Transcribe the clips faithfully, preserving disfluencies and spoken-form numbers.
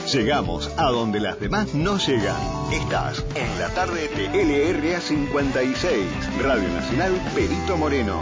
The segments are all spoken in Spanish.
Llegamos a donde las demás no llegan. Estás en la tarde de L R A cincuenta y seis, Radio Nacional Perito Moreno.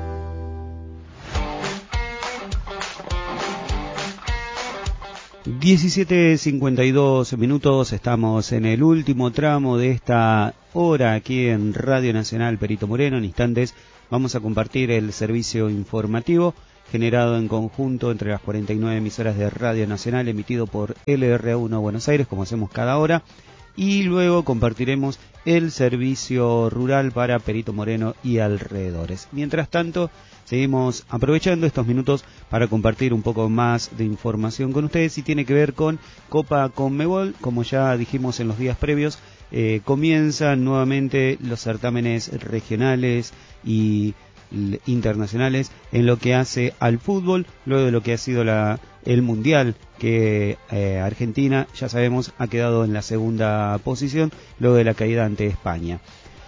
diecisiete cincuenta y dos minutos, estamos en el último tramo de esta hora aquí en Radio Nacional Perito Moreno. En instantes vamos a compartir el servicio informativo generado en conjunto entre las cuarenta y nueve emisoras de Radio Nacional, emitido por L R A uno Buenos Aires, como hacemos cada hora, y luego compartiremos el servicio rural para Perito Moreno y alrededores. Mientras tanto, seguimos aprovechando estos minutos para compartir un poco más de información con ustedes y tiene que ver con Copa Conmebol. Como ya dijimos en los días previos, eh, comienzan nuevamente los certámenes regionales y internacionales en lo que hace al fútbol, luego de lo que ha sido la, el Mundial, que eh, Argentina, ya sabemos, ha quedado en la segunda posición luego de la caída ante España.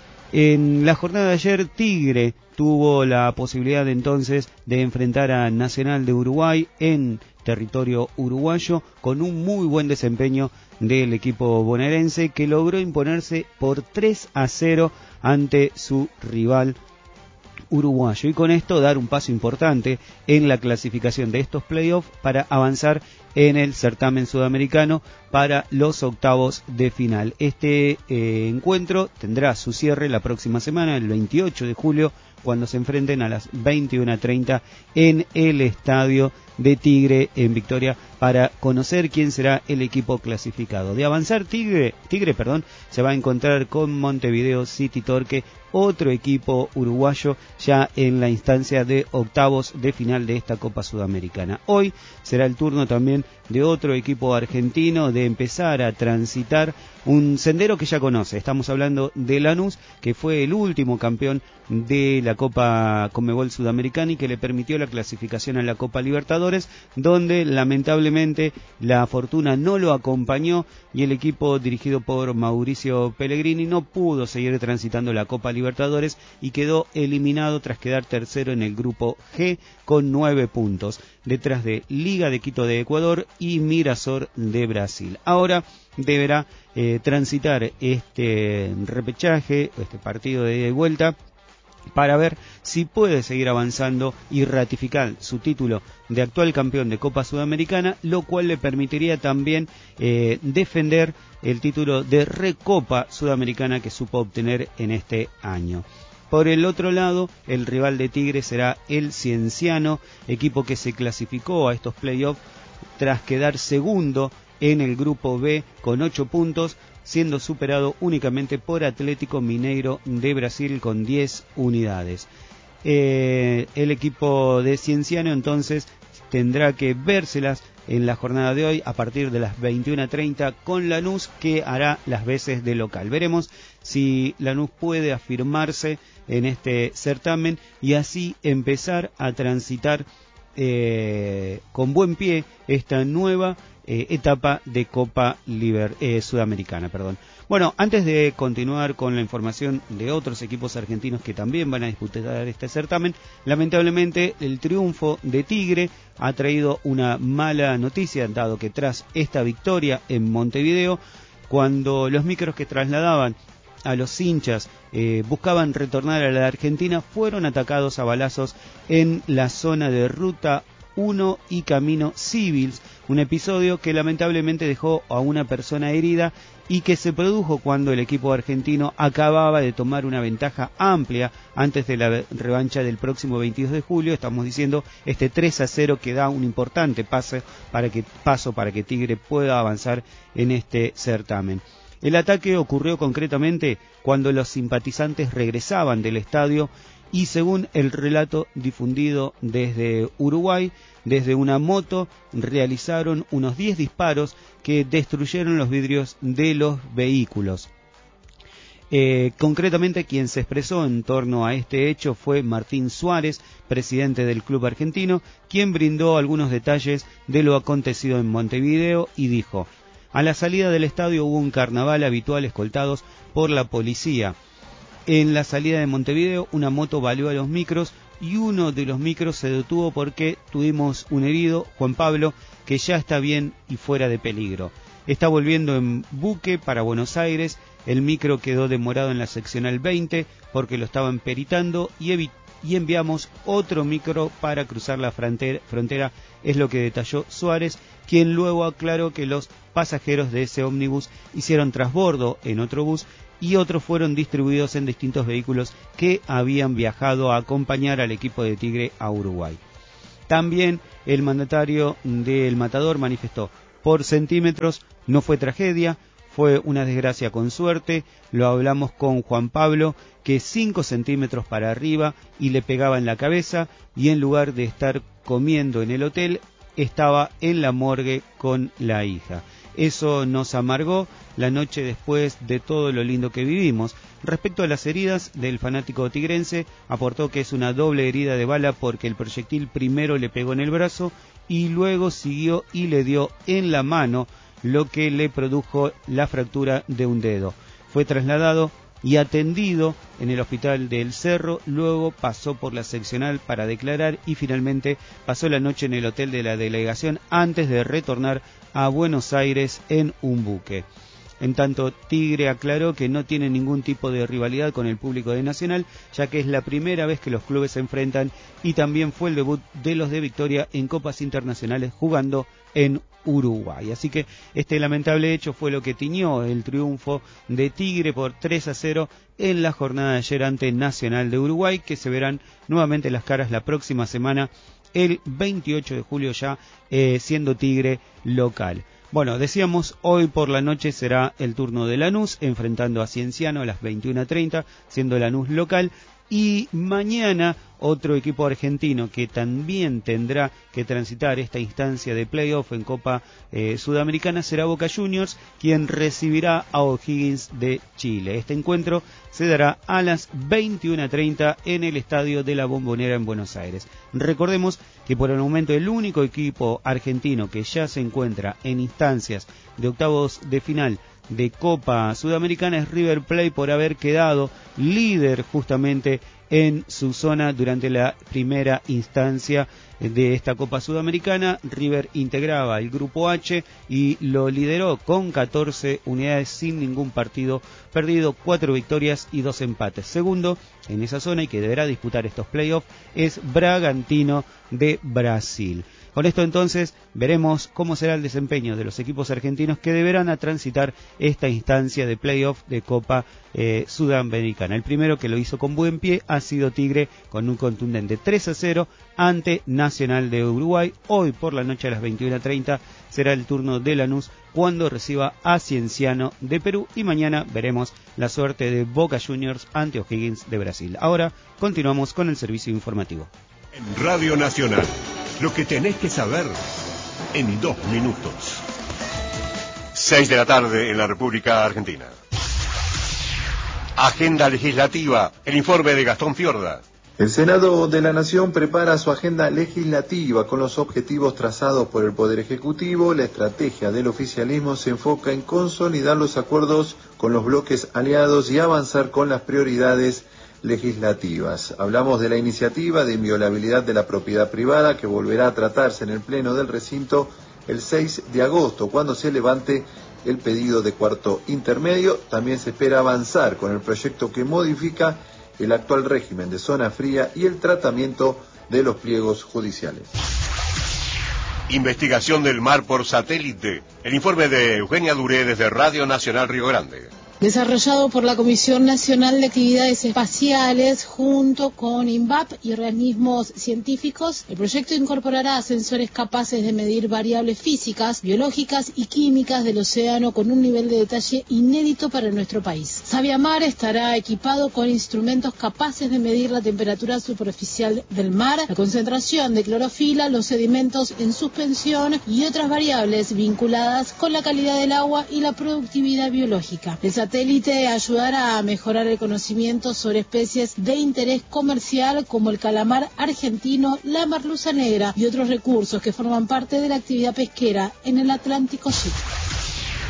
En la jornada de ayer, Tigre tuvo la posibilidad entonces de enfrentar a Nacional de Uruguay en territorio uruguayo, con un muy buen desempeño del equipo bonaerense, que logró imponerse por tres a cero ante su rival uruguayo, y con esto dar un paso importante en la clasificación de estos playoffs para avanzar en el certamen sudamericano para los octavos de final. Este eh, encuentro tendrá su cierre la próxima semana, el veintiocho de julio, cuando se enfrenten a las veintiuna treinta en el estadio de Tigre en Victoria, para conocer quién será el equipo clasificado. De avanzar Tigre, Tigre perdón, se va a encontrar con Montevideo City Torque, otro equipo uruguayo, ya en la instancia de octavos de final de esta Copa Sudamericana. Hoy será el turno también de otro equipo argentino de empezar a transitar un sendero que ya conoce. Estamos hablando de Lanús, que fue el último campeón de la Copa Conmebol Sudamericana y que le permitió la clasificación a la Copa Libertadores, donde lamentablemente la fortuna no lo acompañó y el equipo dirigido por Mauricio Pellegrini no pudo seguir transitando la Copa Libertadores y quedó eliminado tras quedar tercero en el grupo G con nueve puntos, detrás de Liga de Quito de Ecuador y Mirasol de Brasil. Ahora deberá eh, transitar este repechaje, este partido de ida y vuelta, para ver si puede seguir avanzando y ratificar su título de actual campeón de Copa Sudamericana, lo cual le permitiría también eh, defender el título de Recopa Sudamericana que supo obtener en este año. Por el otro lado, el rival de Tigre será el Cienciano, equipo que se clasificó a estos playoffs tras quedar segundo en el grupo B con ocho puntos, siendo superado únicamente por Atlético Mineiro de Brasil con diez unidades. Eh, el equipo de Cienciano entonces tendrá que vérselas en la jornada de hoy a partir de las veintiuna treinta con Lanús, que hará las veces de local. Veremos si Lanús puede afirmarse en este certamen y así empezar a transitar eh, con buen pie esta nueva Eh, etapa de Copa Liber, eh, Sudamericana. Perdón. Bueno, antes de continuar con la información de otros equipos argentinos que también van a disputar este certamen, lamentablemente el triunfo de Tigre ha traído una mala noticia, dado que tras esta victoria en Montevideo, cuando los micros que trasladaban a los hinchas eh, buscaban retornar a la Argentina, fueron atacados a balazos en la zona de Ruta uno y Camino Civils, un episodio que lamentablemente dejó a una persona herida y que se produjo cuando el equipo argentino acababa de tomar una ventaja amplia antes de la revancha del próximo veintidós de julio. Estamos diciendo este tres a cero que da un importante paso para que, paso para que Tigre pueda avanzar en este certamen. El ataque ocurrió concretamente cuando los simpatizantes regresaban del estadio y, según el relato difundido desde Uruguay, desde una moto realizaron unos diez disparos que destruyeron los vidrios de los vehículos. Eh, concretamente, quien se expresó en torno a este hecho fue Martín Suárez, presidente del club argentino, quien brindó algunos detalles de lo acontecido en Montevideo y dijo: a la salida del estadio hubo un carnaval habitual escoltados por la policía. En la salida de Montevideo, una moto baleó a los micros y uno de los micros se detuvo porque tuvimos un herido, Juan Pablo, que ya está bien y fuera de peligro. Está volviendo en buque para Buenos Aires. El micro quedó demorado en la seccional veinte porque lo estaban peritando y, evi- y enviamos otro micro para cruzar la frontera, frontera, es lo que detalló Suárez, quien luego aclaró que los pasajeros de ese ómnibus hicieron trasbordo en otro bus y otros fueron distribuidos en distintos vehículos que habían viajado a acompañar al equipo de Tigre a Uruguay. También el mandatario del Matador manifestó: por centímetros no fue tragedia, fue una desgracia con suerte. Lo hablamos con Juan Pablo, que cinco centímetros para arriba y le pegaba en la cabeza, y en lugar de estar comiendo en el hotel, estaba en la morgue con la hija. Eso nos amargó la noche después de todo lo lindo que vivimos. Respecto a las heridas del fanático tigrense, aportó que es una doble herida de bala porque el proyectil primero le pegó en el brazo y luego siguió y le dio en la mano, lo que le produjo la fractura de un dedo. Fue trasladado y atendido en el hospital del Cerro, luego pasó por la seccional para declarar y finalmente pasó la noche en el hotel de la delegación antes de retornar a Buenos Aires en un buque. En tanto, Tigre aclaró que no tiene ningún tipo de rivalidad con el público de Nacional, ya que es la primera vez que los clubes se enfrentan y también fue el debut de los de Victoria en copas internacionales jugando en Uruguay. Así que este lamentable hecho fue lo que tiñó el triunfo de Tigre por tres a cero en la jornada de ayer ante Nacional de Uruguay, que se verán nuevamente las caras la próxima semana, el veintiocho de julio ya, eh, siendo Tigre local. Bueno, decíamos, hoy por la noche será el turno de Lanús, enfrentando a Cienciano a las veintiuna treinta, siendo Lanús local, y mañana otro equipo argentino que también tendrá que transitar esta instancia de playoff en Copa eh, Sudamericana será Boca Juniors, quien recibirá a O'Higgins de Chile. Este encuentro se dará a las veintiuna treinta en el Estadio de la Bombonera en Buenos Aires. Recordemos que por el momento el único equipo argentino que ya se encuentra en instancias de octavos de final de Copa Sudamericana es River Plate, por haber quedado líder justamente en su zona durante la primera instancia de esta Copa Sudamericana. River integraba el Grupo H y lo lideró con catorce unidades sin ningún partido perdido, cuatro victorias y dos empates. Segundo en esa zona, y que deberá disputar estos playoffs, es Bragantino de Brasil. Con esto entonces veremos cómo será el desempeño de los equipos argentinos que deberán a transitar esta instancia de playoff de Copa eh, Sudamericana. El primero que lo hizo con buen pie ha sido Tigre, con un contundente tres a cero ante Nacional de Uruguay. Hoy por la noche a las veintiuna treinta será el turno de Lanús cuando reciba a Cienciano de Perú, y mañana veremos la suerte de Boca Juniors ante O'Higgins de Brasil. Ahora continuamos con el servicio informativo. En Radio Nacional, lo que tenés que saber en dos minutos. Seis de la tarde en la República Argentina. Agenda legislativa, el informe de Gastón Fiorda. El Senado de la Nación prepara su agenda legislativa con los objetivos trazados por el Poder Ejecutivo. La estrategia del oficialismo se enfoca en consolidar los acuerdos con los bloques aliados y avanzar con las prioridades legislativas. Hablamos de la iniciativa de inviolabilidad de la propiedad privada, que volverá a tratarse en el Pleno del recinto el seis de agosto, cuando se levante el pedido de cuarto intermedio. También se espera avanzar con el proyecto que modifica el actual régimen de zona fría y el tratamiento de los pliegos judiciales. Investigación del mar por satélite. El informe de Eugenia Duré desde Radio Nacional Río Grande. Desarrollado por la Comisión Nacional de Actividades Espaciales junto con INVAP y organismos científicos, el proyecto incorporará sensores capaces de medir variables físicas, biológicas y químicas del océano con un nivel de detalle inédito para nuestro país. Sabiamar estará equipado con instrumentos capaces de medir la temperatura superficial del mar, la concentración de clorofila, los sedimentos en suspensión y otras variables vinculadas con la calidad del agua y la productividad biológica. El El satélite ayudará a mejorar el conocimiento sobre especies de interés comercial como el calamar argentino, la merluza negra y otros recursos que forman parte de la actividad pesquera en el Atlántico Sur.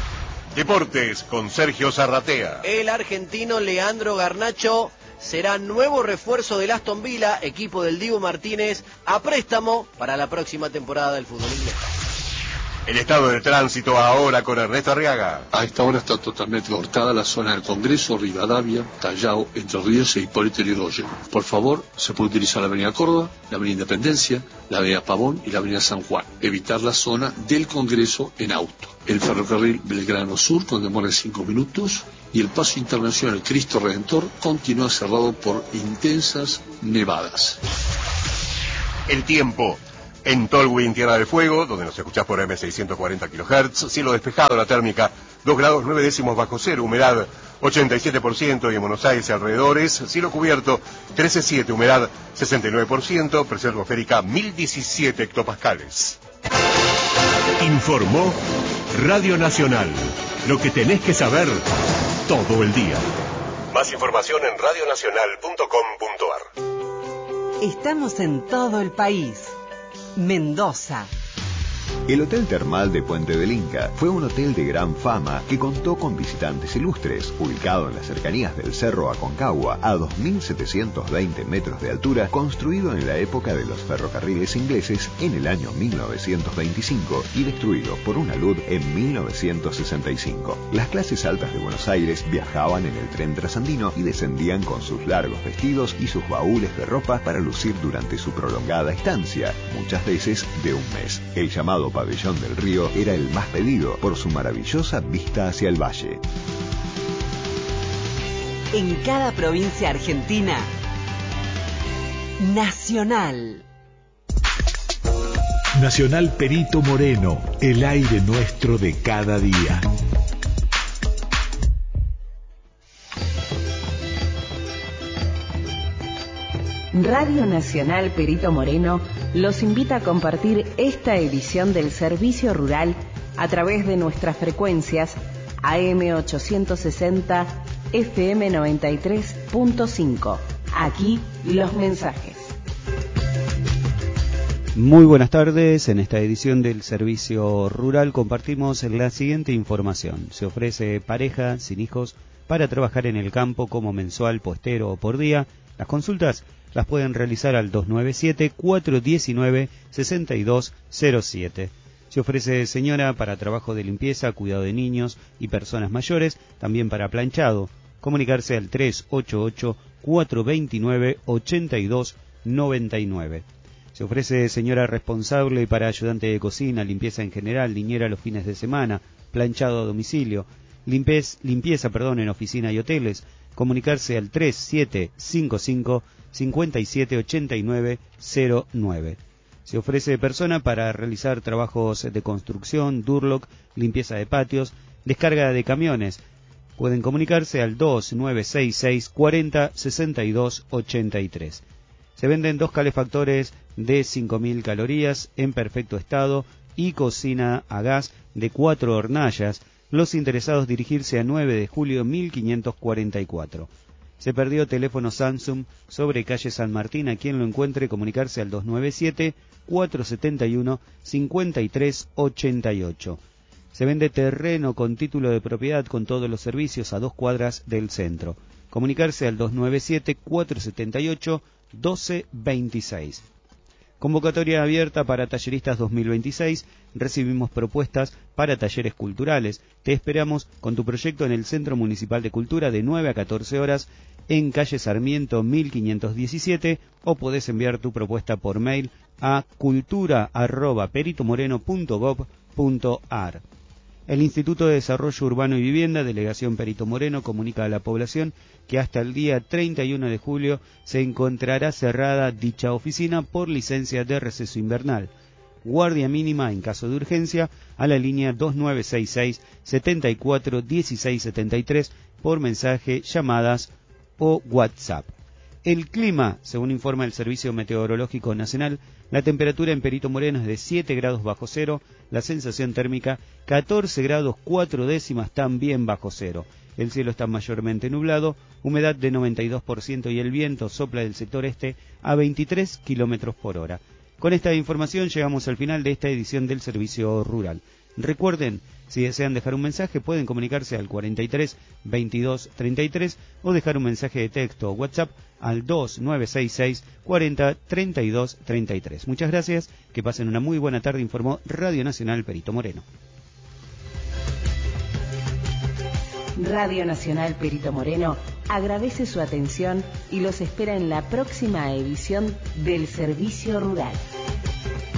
Deportes con Sergio Zarratea. El argentino Leandro Garnacho será nuevo refuerzo del Aston Villa, equipo del Dibu Martínez, a préstamo para la próxima temporada del fútbol inglés. El estado del tránsito ahora con Ernesto Arriaga. A esta hora está totalmente cortada la zona del Congreso, Rivadavia, Callao, Entre Ríos e Hipólito Yrigoyen. Por favor, se puede utilizar la avenida Córdoba, la avenida Independencia, la avenida Pavón y la avenida San Juan. Evitar la zona del Congreso en auto. El ferrocarril Belgrano Sur con demora de cinco minutos y el paso internacional Cristo Redentor continúa cerrado por intensas nevadas. El tiempo. En Tolwyn, Tierra del Fuego, donde nos escuchás por eme seiscientos cuarenta kilohertz, cielo despejado, la térmica dos grados nueve décimos bajo cero, humedad ochenta y siete por ciento y en Buenos Aires y alrededores, cielo cubierto trece coma siete, humedad sesenta y nueve por ciento, presión atmosférica mil diecisiete hectopascales. Informó Radio Nacional, lo que tenés que saber todo el día. Más información en radio nacional punto com punto ar. Estamos en todo el país. Mendoza. El Hotel Termal de Puente del Inca fue un hotel de gran fama que contó con visitantes ilustres, ubicado en las cercanías del Cerro Aconcagua, a dos mil setecientos veinte metros de altura, construido en la época de los ferrocarriles ingleses en el año mil novecientos veinticinco y destruido por una alud en mil novecientos sesenta y cinco. Las clases altas de Buenos Aires viajaban en el tren trasandino y descendían con sus largos vestidos y sus baúles de ropa para lucir durante su prolongada estancia, muchas veces de un mes. El llamado Pabellón del Río era el más pedido por su maravillosa vista hacia el valle. En cada provincia argentina, Nacional. Nacional Perito Moreno, el aire nuestro de cada día. Radio Nacional Perito Moreno los invita a compartir esta edición del Servicio Rural a través de nuestras frecuencias A M ochocientos sesenta, F M noventa y tres punto cinco. Aquí los mensajes. Muy buenas tardes. En esta edición del Servicio Rural compartimos la siguiente información. Se ofrece pareja sin hijos para trabajar en el campo como mensual, postero o por día. Las consultas las pueden realizar al dos nueve siete, cuatro uno nueve, seis dos cero siete. Se ofrece señora para trabajo de limpieza, cuidado de niños y personas mayores, también para planchado. Comunicarse al tres ocho ocho, cuatro dos nueve, ocho dos nueve nueve. Se ofrece señora responsable para ayudante de cocina, limpieza en general, niñera los fines de semana, planchado a domicilio, limpieza, limpieza perdón, en oficina y hoteles. Comunicarse al tres siete cinco cinco, cinco siete ocho nueve cero nueve. Se ofrece persona para realizar trabajos de construcción, Durlock, limpieza de patios, descarga de camiones. Pueden comunicarse al dos nueve seis seis, cuarenta, sesenta y dos ochenta y tres. Se venden dos calefactores de cinco mil calorías en perfecto estado y cocina a gas de cuatro hornallas. Los interesados dirigirse a nueve de julio mil quinientos cuarenta y cuatro. Se perdió teléfono Samsung sobre calle San Martín. A quien lo encuentre, comunicarse al dos nueve siete, cuatro siete uno, cinco tres ocho ocho. Se vende terreno con título de propiedad con todos los servicios a dos cuadras del centro. Comunicarse al dos nueve siete, cuatro siete ocho, uno dos dos seis. Convocatoria abierta para talleristas dos mil veintiséis. Recibimos propuestas para talleres culturales. Te esperamos con tu proyecto en el Centro Municipal de Cultura de nueve a catorce horas en calle Sarmiento mil quinientos diecisiete, o podés enviar tu propuesta por mail a cultura arroba peritomoreno punto gob punto ar. El Instituto de Desarrollo Urbano y Vivienda, Delegación Perito Moreno, comunica a la población que hasta el día treinta y uno de julio se encontrará cerrada dicha oficina por licencia de receso invernal. Guardia mínima en caso de urgencia a la línea dos nueve seis seis, setenta y cuatro, dieciséis setenta y tres por mensaje, llamadas o WhatsApp. El clima, según informa el Servicio Meteorológico Nacional, la temperatura en Perito Moreno es de siete grados bajo cero, la sensación térmica catorce grados cuatro décimas también bajo cero. El cielo está mayormente nublado, humedad de noventa y dos por ciento y el viento sopla del sector este a veintitrés kilómetros por hora. Con esta información llegamos al final de esta edición del Servicio Rural. Recuerden Si desean dejar un mensaje, pueden comunicarse al cuarenta y tres, veintidós, treinta y tres o dejar un mensaje de texto o WhatsApp al dos nueve seis seis, cuarenta, treinta y dos, treinta y tres. Muchas gracias, que pasen una muy buena tarde, informó Radio Nacional Perito Moreno. Radio Nacional Perito Moreno agradece su atención y los espera en la próxima edición del Servicio Rural.